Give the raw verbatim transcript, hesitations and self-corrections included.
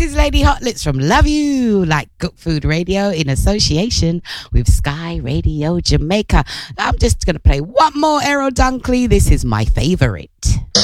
is Lady Hotlitz from Love You Like Cook Food Radio in association with Sky Radio Jamaica. I'm just going to play one more Errol Dunkley. This is my favorite.